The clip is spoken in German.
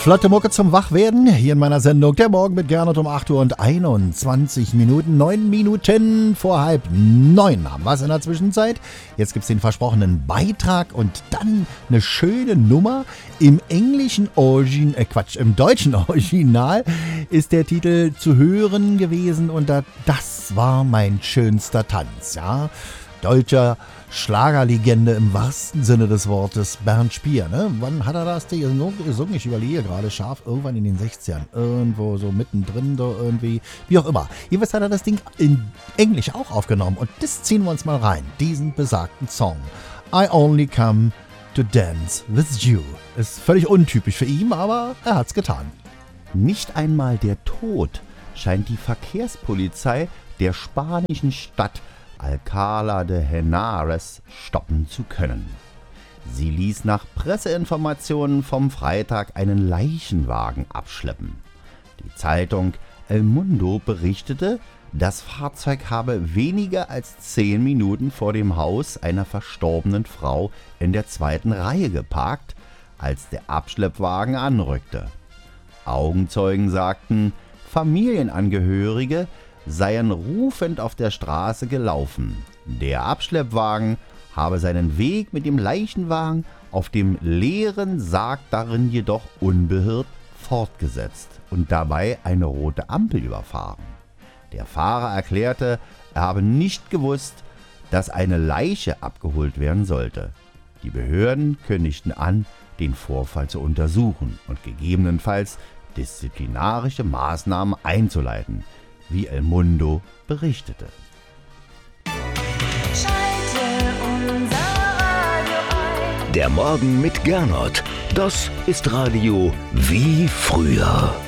Flotte Mucke zum Wachwerden, hier in meiner Sendung Der Morgen mit Gernot um 8 Uhr und 21 Minuten, 9 Minuten vor 8:30 haben wir es in der Zwischenzeit. Jetzt gibt es den versprochenen Beitrag und dann eine schöne Nummer. Im im deutschen Original ist der Titel zu hören gewesen und das war mein schönster Tanz, ja. Deutscher Schlagerlegende im wahrsten Sinne des Wortes, Bernd Spier, ne? Wann hat er das gesungen? Ich überlege gerade scharf, irgendwann in den 60ern. Irgendwo so mittendrin, da irgendwie, wie auch immer. Jedenfalls hat er das Ding in Englisch auch aufgenommen und das ziehen wir uns mal rein, diesen besagten Song. I Only Come to Dance with You. Ist völlig untypisch für ihn, aber er hat's getan. Nicht einmal der Tod scheint die Verkehrspolizei der spanischen Stadt Alcalá de Henares stoppen zu können. Sie ließ nach Presseinformationen vom Freitag einen Leichenwagen abschleppen. Die Zeitung El Mundo berichtete, das Fahrzeug habe weniger als 10 Minuten vor dem Haus einer verstorbenen Frau in der zweiten Reihe geparkt, als der Abschleppwagen anrückte. Augenzeugen sagten, Familienangehörige seien rufend auf der Straße gelaufen. Der Abschleppwagen habe seinen Weg mit dem Leichenwagen auf dem leeren Sarg darin jedoch unbeirrt fortgesetzt und dabei eine rote Ampel überfahren. Der Fahrer erklärte, er habe nicht gewusst, dass eine Leiche abgeholt werden sollte. Die Behörden kündigten an, den Vorfall zu untersuchen und gegebenenfalls disziplinarische Maßnahmen einzuleiten, wie El Mundo berichtete. Der Morgen mit Gernot, das ist Radio wie früher.